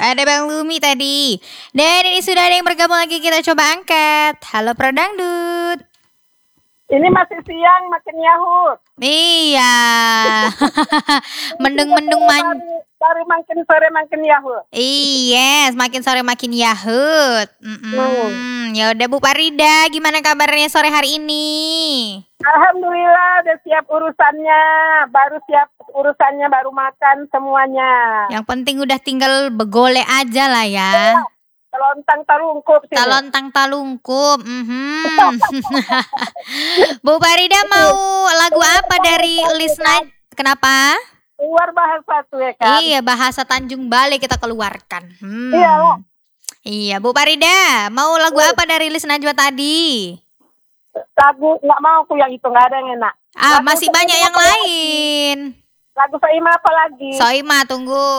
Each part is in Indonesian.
Ada Bang Lumi tadi. Dan ini sudah ada yang bergabung lagi, kita coba angkat. Halo Pro Dangdut. Ini masih siang, makin yahut. Iya. Mendung-mendung Dari makin sore makin yahut. Iya, semakin sore makin yahut. Ya udah Bu Parida, gimana kabarnya sore hari ini? Alhamdulillah udah siap urusannya. Baru makan semuanya. Yang penting udah tinggal begole aja lah ya. Telontang talungkup sih. Telontang talungkup. Bu Parida mau lagu apa dari Lisna? Kenapa? Keluar bahasa tuh ya kan. Iya, bahasa Tanjung Balai kita keluarkan. Iya. Iya, Bu Parida, mau lagu apa dari Lis Najwa tadi? Lagu nggak mau aku yang itu, nggak ada yang enak. Masih banyak yang lain. Lagu Soima apa lagi? Soima, tunggu.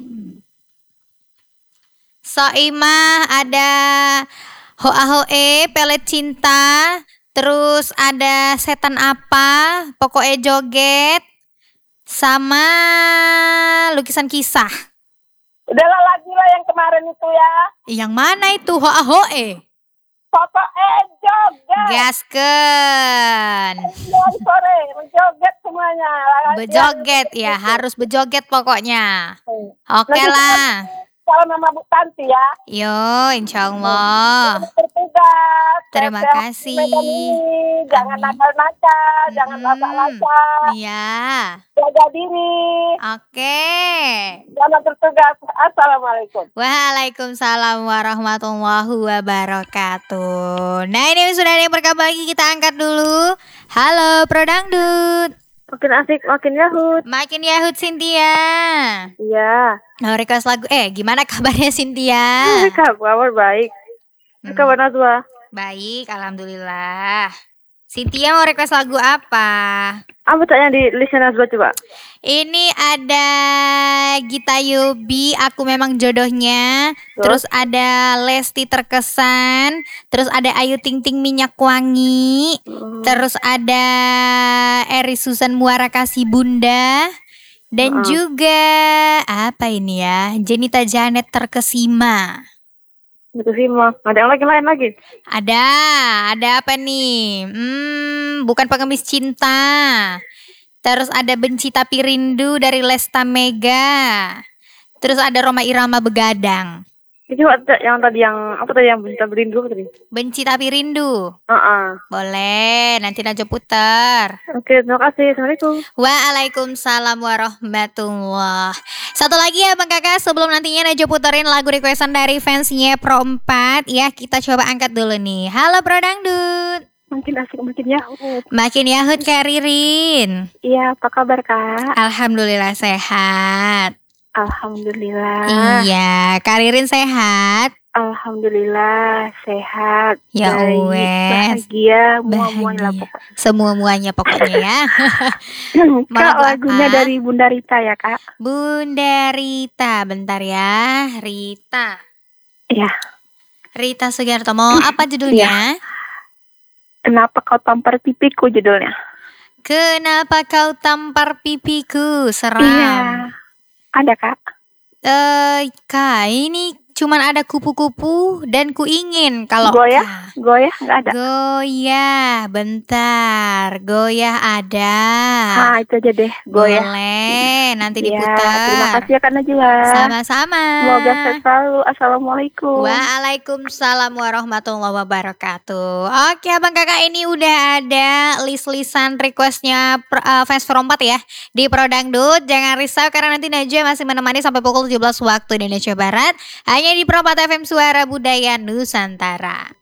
Soima ada Hoa Hoe, Pelet Cinta, terus ada Setan Apa, Pokoknya Joget, sama Lukisan Kisah. Udahlah lagi lah yang kemarin itu ya. Yang mana itu? Hoa Hoe. Pokoknya joget. Gaskeun. Sore menjoget semuanya. Bejoget ya, harus bejoget pokoknya. Oke lah. Kalau nama Bu Tanti ya. Yo, insya Allah. Bertugas. Terima kasih. Jangan nakal-nakal, jangan lasak-lasak. Iya. Jaga diri. Oke. Selamat bertugas. Assalamualaikum. Waalaikumsalam warahmatullahi wabarakatuh. Nah, ini sudah ada yang bergabung lagi, kita angkat dulu. Halo Pro Dangdut. Makin asik, makin yahut. Makin yahut Cynthia. Iya. Nah, request lagu. Gimana kabarnya Cynthia? Kabar baik. Kabar Najwa? Baik, alhamdulillah. Cynthia mau request lagu apa? Apa yang di list Najwa coba? Ini ada Gita Yobi, Aku Memang Jodohnya. Terus ada Lesti Terkesan. Terus ada Ayu Ting Ting Minyak Wangi. Terus ada Eri Susan Muara Kasih Bunda. Dan juga apa ini ya? Jenita Janet Terkesima. Terkesima. Ada yang lain lagi? Ada apa nih? Bukan Pengemis Cinta. Terus ada Benci Tapi Rindu dari Lesta Mega. Terus ada Roma Irama Begadang. Itu yang tadi yang apa tadi yang Benci Tapi Rindu tadi? Benci Tapi Rindu. Boleh, nanti Najwa putar. Oke, terima kasih. Assalamualaikum. Waalaikumsalam warahmatullahi. Satu lagi ya Bang Kakak, sebelum nantinya Najwa puterin lagu requestan dari fansnya Pro 4 ya, kita coba angkat dulu nih. Halo Pro Dangdut. Makin asik, makin yahut. Makin yahut Kak Ririn. Iya, apa kabar Kak? Alhamdulillah sehat. Alhamdulillah. Iya, Kak Ririn sehat. Alhamdulillah sehat. Ya wes. Bahagia, muanya pokoknya. Semua muanya pokoknya ya. Kak, lagunya dari Bunda Rita ya Kak. Bunda Rita, bentar ya. Rita. Iya. Rita Sugiarto, mau apa judulnya? Kenapa kau tampar pipiku judulnya. Kenapa kau tampar pipiku? Seram. Iya. Ada Kak. Kak, ini cuman ada kupu-kupu dan ku ingin. Kalau goyah nggak ada. Goyah, bentar. Goyah ada. Itu aja deh. Goyah. Boleh, nanti diputar. Terima kasih ya Kak Najwa. Sama-sama. Semoga sehat selalu. Assalamualaikum. Waalaikumsalam warahmatullahi wabarakatuh. Oke Abang Kakak, ini udah ada list-listan requestnya fans Pro 4 ya di Pro Dangdut. Jangan risau karena nanti Najwa masih menemani sampai pukul 17 waktu Indonesia Barat. Hanya di Pro 4 FM Suara Budaya Nusantara.